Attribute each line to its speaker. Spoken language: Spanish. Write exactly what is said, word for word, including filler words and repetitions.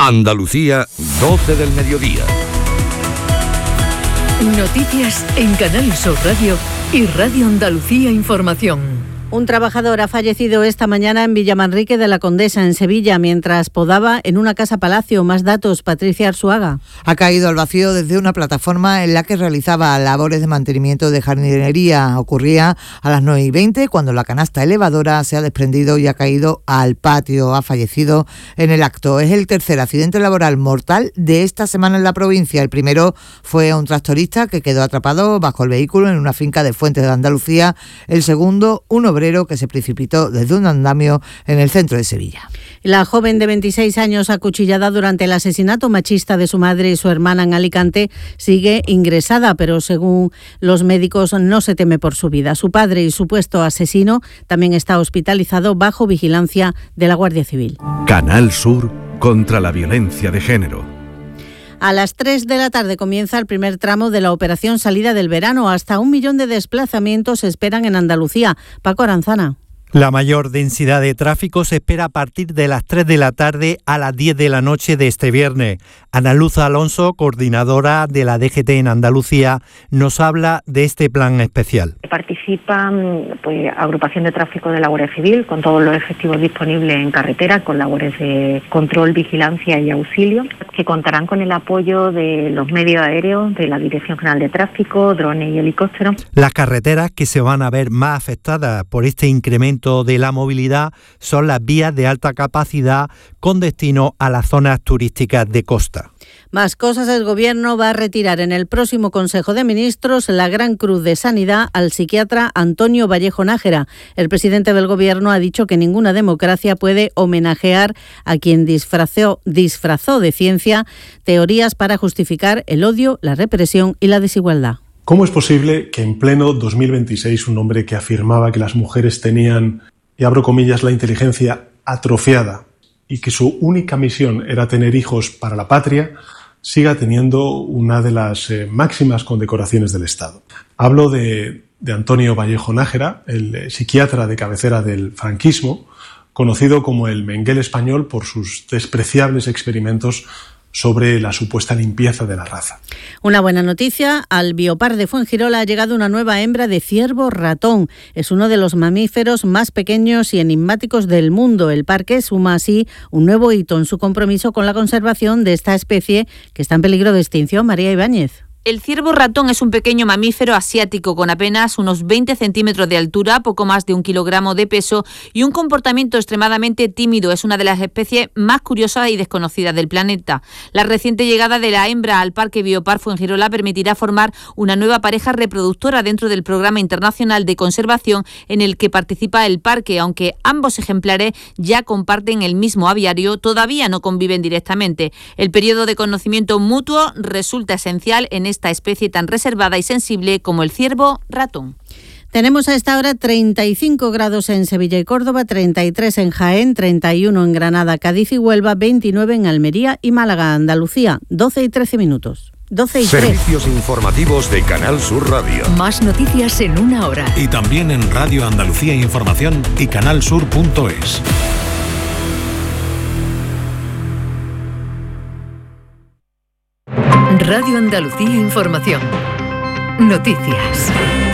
Speaker 1: Andalucía, doce del mediodía.
Speaker 2: Noticias en Canal Sur Radio y Radio Andalucía Información.
Speaker 3: Un trabajador ha fallecido esta mañana en Villamanrique de la Condesa, en Sevilla, mientras podaba en una casa palacio. Más datos, Patricia Arzuaga.
Speaker 4: Ha caído al vacío desde una plataforma en la que realizaba labores de mantenimiento de jardinería. Ocurría a las nueve y veinte cuando la canasta elevadora se ha desprendido y ha caído al patio. Ha fallecido en el acto. Es el tercer accidente laboral mortal de esta semana en la provincia. El primero fue a un tractorista que quedó atrapado bajo el vehículo en una finca de Fuentes de Andalucía. El segundo, un obrero que se precipitó desde un andamio en el centro de Sevilla.
Speaker 3: La joven de veintiséis años acuchillada durante el asesinato machista de su madre y su hermana en Alicante sigue ingresada, pero según los médicos no se teme por su vida. Su padre y supuesto asesino también está hospitalizado bajo vigilancia de la Guardia Civil.
Speaker 5: Canal Sur contra la violencia de género.
Speaker 3: A las tres de la tarde comienza el primer tramo de la operación salida del verano. Hasta un millón de desplazamientos se esperan en Andalucía. Paco Aranzana.
Speaker 6: La mayor densidad de tráfico se espera a partir de las tres de la tarde a las diez de la noche de este viernes. Ana Luz Alonso, coordinadora de la D G T en Andalucía, nos habla de este plan especial.
Speaker 7: Participan pues, agrupación de tráfico de la Guardia Civil con todos los efectivos disponibles en carretera, con labores de control, vigilancia y auxilio, que contarán con el apoyo de los medios aéreos, de la Dirección General de Tráfico, drones y helicópteros.
Speaker 6: Las carreteras que se van a ver más afectadas por este incremento de la movilidad son las vías de alta capacidad con destino a las zonas turísticas de costa.
Speaker 3: Más cosas, el Gobierno va a retirar en el próximo Consejo de Ministros la Gran Cruz de Sanidad al psiquiatra Antonio Vallejo Nájera. El presidente del Gobierno ha dicho que ninguna democracia puede homenajear a quien disfrazó, disfrazó de ciencia teorías para justificar el odio, la represión y la desigualdad.
Speaker 8: ¿Cómo es posible que en pleno dos mil veintiséis un hombre que afirmaba que las mujeres tenían, y abro comillas, la inteligencia atrofiada y que su única misión era tener hijos para la patria, siga teniendo una de las eh, máximas condecoraciones del Estado? Hablo de, de Antonio Vallejo Nájera, el eh, psiquiatra de cabecera del franquismo, conocido como el Mengele español por sus despreciables experimentos sobre la supuesta limpieza de la raza.
Speaker 3: Una buena noticia, al Biopar de Fuengirola ha llegado una nueva hembra de ciervo ratón. Es uno de los mamíferos más pequeños y enigmáticos del mundo. El parque suma así un nuevo hito en su compromiso con la conservación de esta especie que está en peligro de extinción. María Ibáñez.
Speaker 9: El ciervo ratón es un pequeño mamífero asiático con apenas unos veinte centímetros de altura, poco más de un kilogramo de peso y un comportamiento extremadamente tímido. Es una de las especies más curiosas y desconocidas del planeta. La reciente llegada de la hembra al Parque Biopar Fuengirola permitirá formar una nueva pareja reproductora dentro del Programa Internacional de Conservación en el que participa el parque. Aunque ambos ejemplares ya comparten el mismo aviario, todavía no conviven directamente. El periodo de conocimiento mutuo resulta esencial en esta especie tan reservada y sensible como el ciervo ratón.
Speaker 3: Tenemos a esta hora treinta y cinco grados en Sevilla y Córdoba, treinta y tres en Jaén, treinta y uno en Granada, Cádiz y Huelva, veintinueve en Almería y Málaga, Andalucía, doce y trece minutos. doce y tres.
Speaker 1: Servicios informativos de Canal Sur Radio.
Speaker 2: Más noticias en una hora.
Speaker 5: Y también en Radio Andalucía Información y canalsur punto es.
Speaker 2: Radio Andalucía Información. Noticias.